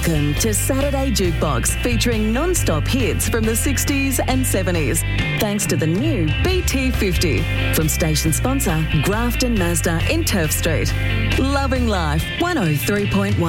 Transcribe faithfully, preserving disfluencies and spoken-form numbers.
Welcome to Saturday Jukebox, featuring non-stop hits from the sixties and seventies. Thanks to the new B T fifty from station sponsor Grafton Mazda in Turf Street. Loving life, one oh three point one.